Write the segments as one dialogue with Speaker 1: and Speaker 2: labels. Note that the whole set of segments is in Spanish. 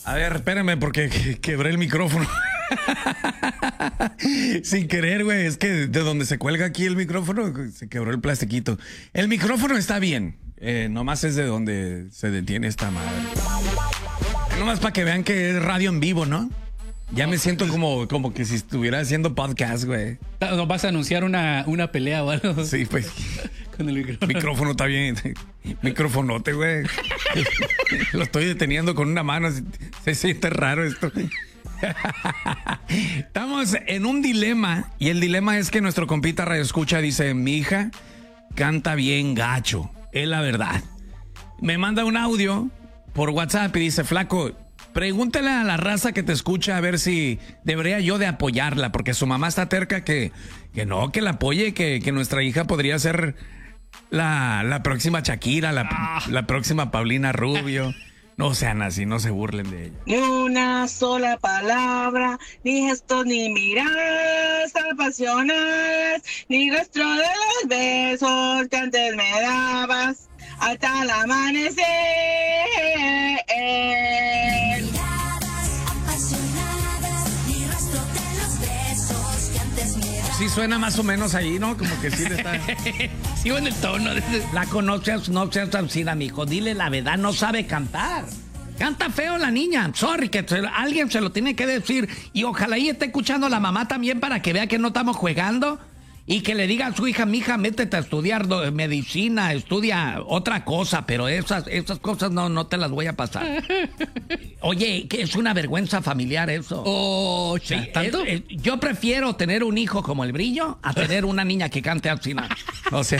Speaker 1: A ver, espérame porque quebré el micrófono. Sin querer, güey. Es que de donde se cuelga aquí el micrófono, se quebró el plastiquito. El micrófono está bien. Nomás es de donde se detiene esta madre. Nomás para que vean que es radio en vivo, ¿no? Ya me siento como que si estuviera haciendo podcast, güey.
Speaker 2: ¿Nos vas a anunciar una pelea o algo?
Speaker 1: Sí, pues.
Speaker 2: Con el micrófono.
Speaker 1: Micrófono está bien. Microfonote, güey. Lo estoy deteniendo con una mano. Se siente raro esto. Estamos en un dilema. Y el dilema es que nuestro compita Radio Escucha dice: mi hija canta bien gacho. Es la verdad. Me manda un audio por WhatsApp y dice: flaco, pregúntale a la raza que te escucha a ver si debería yo de apoyarla, porque su mamá está terca que no, que la apoye, que nuestra hija podría ser la próxima Shakira, la próxima Paulina Rubio. No sean así, no se burlen de ella.
Speaker 3: Ni una sola palabra, ni gestos, ni miradas apasionadas, ni rastro de los besos que antes me dabas hasta el amanecer.
Speaker 1: Sí suena más o menos ahí, ¿no? Como que sí le está...
Speaker 2: Sí, en el tono.
Speaker 1: Flaco, no seas así, mijo. Dile la verdad, no sabe cantar. Canta feo la niña. Sorry, que alguien se lo tiene que decir. Y ojalá y esté escuchando a la mamá también para que vea que no estamos jugando. Y que le diga a su hija: mija, métete a estudiar medicina, estudia otra cosa, pero esas cosas no te las voy a pasar. Oye, que es una vergüenza familiar eso.
Speaker 2: Oh,
Speaker 1: Sí,
Speaker 2: ¿tanto?
Speaker 1: yo prefiero tener un hijo como el Brillo a tener una niña que cante así. O sea,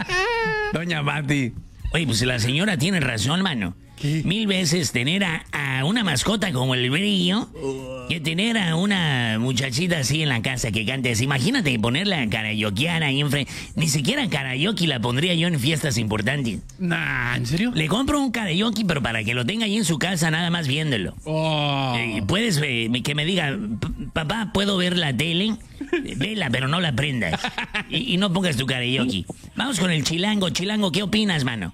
Speaker 1: doña Mati.
Speaker 4: Oye, pues la señora tiene razón, mano.
Speaker 1: ¿Qué?
Speaker 4: 1000 veces tener a una mascota como el Brillo que tener a una muchachita así en la casa que cante así. Imagínate ponerla a karaokear ahí enfrente. Ni siquiera karaoke la pondría yo en fiestas importantes.
Speaker 2: Nah, ¿en serio?
Speaker 4: Le compro un karaoke, pero para que lo tenga ahí en su casa nada más viéndolo.
Speaker 2: Oh.
Speaker 4: Puedes que me diga: papá, ¿puedo ver la tele? Vela, pero no la prendas. Y no pongas tu karaoke. Vamos con el Chilango. Chilango, ¿qué opinas, mano?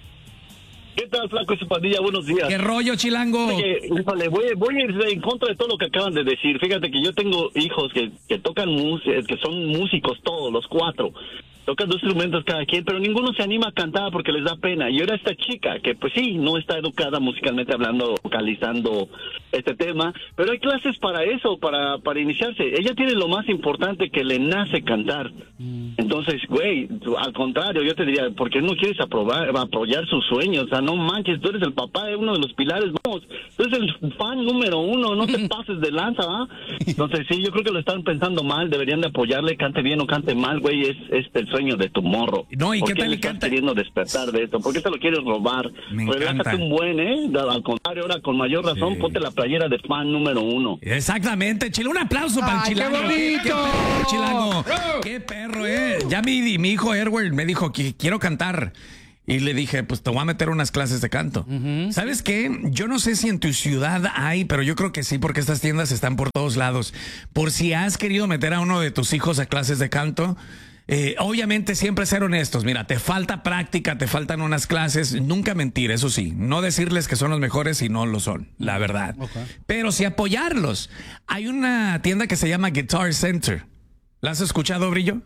Speaker 5: ¿Qué tal, flaco y su pandilla? Buenos días.
Speaker 1: ¿Qué rollo, Chilango?
Speaker 5: Híjole, voy a ir en contra de todo lo que acaban de decir. Fíjate que yo tengo hijos que tocan música, que son músicos todos, los 4. Tocan 2 instrumentos cada quien, pero ninguno se anima a cantar porque les da pena. Y ahora esta chica, que pues sí, no está educada musicalmente hablando, vocalizando este tema, pero hay clases para eso, para iniciarse. Ella tiene lo más importante, que le nace cantar. Entonces, güey, al contrario, yo te diría: ¿por qué no quieres apoyar sus sueños? O sea, no manches, tú eres el papá de uno de los pilares, vamos, tú eres el fan número 1, no te pases de lanza, ¿ah? Entonces, sí, yo creo que lo están pensando mal, deberían de apoyarle, cante bien o cante mal, güey, es el sueño de tu morro.
Speaker 1: No, ¿y
Speaker 5: ¿Por
Speaker 1: qué tal
Speaker 5: le
Speaker 1: le
Speaker 5: estás
Speaker 1: canta?
Speaker 5: queriendo despertar de esto? ¿Por qué te lo quieres robar?
Speaker 1: Me
Speaker 5: Relájate
Speaker 1: encanta.
Speaker 5: un buen, al contrario, ahora con mayor razón,
Speaker 1: Sí.
Speaker 5: ponte la playera de fan número 1.
Speaker 1: Exactamente, Chile. Un aplauso para el
Speaker 2: ¡Ay, qué
Speaker 1: Chilango.
Speaker 2: bonito!
Speaker 1: perro, Chilango. ¡Qué perro, Ya mi hijo Erwin me dijo que quiero cantar. Y le dije: pues te voy a meter unas clases de canto. ¿Sabes qué? Yo no sé si en tu ciudad hay, pero yo creo que sí, porque estas tiendas están por todos lados. Por si has querido meter a uno de tus hijos a clases de canto, obviamente siempre ser honestos. Mira, te falta práctica, te faltan unas clases. Nunca mentir, eso sí. No decirles que son los mejores si no lo son, la verdad.
Speaker 2: Okay.
Speaker 1: Pero sí apoyarlos. Hay una tienda que se llama Guitar Center. ¿La has escuchado, Brillo?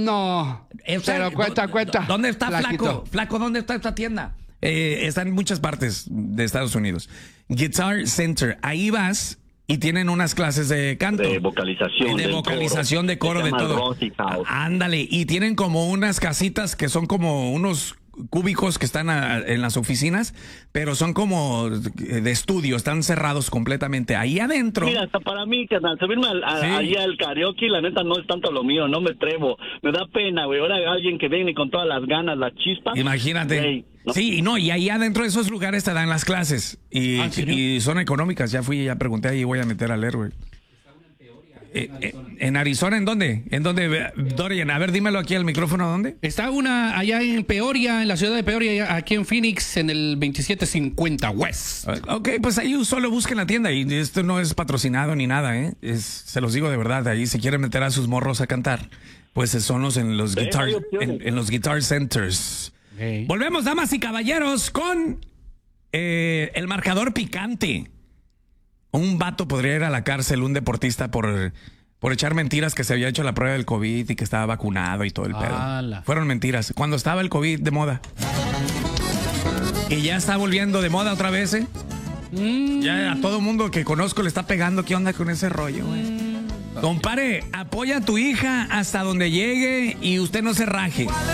Speaker 2: No. Pero cuenta.
Speaker 1: ¿Dónde está
Speaker 2: Flaquito?
Speaker 1: Flaco, ¿dónde está esta tienda? Está en muchas partes de Estados Unidos. Guitar Center. Ahí vas y tienen unas clases de canto.
Speaker 5: De vocalización.
Speaker 1: De
Speaker 5: del
Speaker 1: vocalización, de coro,
Speaker 5: Se
Speaker 1: de
Speaker 5: llama
Speaker 1: todo.
Speaker 5: Rosy House.
Speaker 1: Ándale. Y tienen como unas casitas que son como unos cúbicos que están en las oficinas, pero son como de estudio, están cerrados completamente. Ahí adentro.
Speaker 5: Mira, hasta para mí, carnal, subirme ahí al karaoke, la neta no es tanto lo mío, no me atrevo. Me da pena, güey. Ahora alguien que viene con todas las ganas, la chispa.
Speaker 1: Imagínate.
Speaker 5: Güey, ¿no?
Speaker 1: Sí, no, y ahí adentro de esos lugares te dan las clases. Y,
Speaker 2: ¿en serio?
Speaker 1: y son económicas. Ya fui, ya pregunté, ahí voy a meter a leer, güey. ¿En Arizona? ¿En dónde? ¿En dónde, Dorian? A ver, dímelo aquí al micrófono, ¿dónde?
Speaker 2: Está una allá en Peoria, en la ciudad de Peoria, aquí en Phoenix, en el 2750 West.
Speaker 1: Ok, pues ahí solo busquen la tienda. Y esto no es patrocinado ni nada, ¿eh? Se los digo de verdad. Ahí si quieren meter a sus morros a cantar, pues son en los guitar,
Speaker 5: hay opciones.
Speaker 1: en los guitar centers.
Speaker 2: Okay.
Speaker 1: Volvemos, damas y caballeros, con el marcador picante. Un vato podría ir a la cárcel, un deportista, por echar mentiras que se había hecho la prueba del COVID y que estaba vacunado y todo el pedo.
Speaker 2: ¡Hala!
Speaker 1: Fueron mentiras. Cuando estaba el COVID de moda. Y ya está volviendo de moda otra vez, ¿eh? Ya a todo mundo que conozco le está pegando. ¿Qué onda con ese rollo, güey? Compare, apoya a tu hija hasta donde llegue y usted no se raje.